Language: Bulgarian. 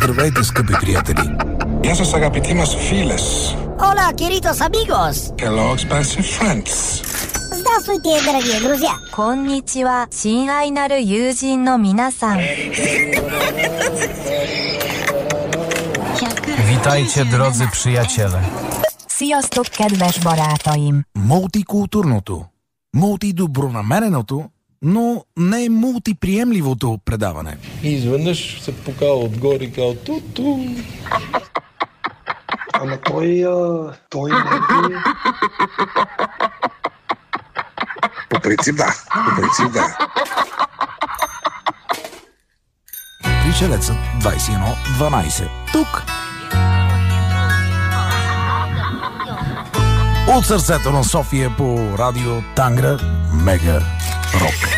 Здравейте, скъпи приятели! Γεια σας αγαπητοί μας φίλες. Hola, queridos amigos. Hello, expensive friends. Здравствуйте, дорогие друзья. こんにちは、親愛なる友人の皆さん。 Witajcie, drodzy przyjaciele. Sziasztok, kedves barátaim. Мултикултурното, мултидобронамереното, но не мултиприемливото предаване. И изведнъж се покава отгоре и казва ту-ту. Ама той не е... По принцип да. Пришелецът 2112. Тук! От сърцето на София по радио Тангра Мега Рок.